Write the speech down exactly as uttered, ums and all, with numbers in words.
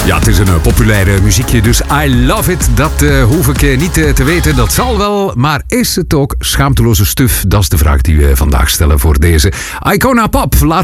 Ja, het is een uh, populaire muziekje, dus I love it. Dat uh, hoef ik uh, niet uh, te weten, dat zal wel. Maar is het ook schaamteloze stuf? Dat is de vraag die we vandaag stellen voor deze Icona Pop. Laat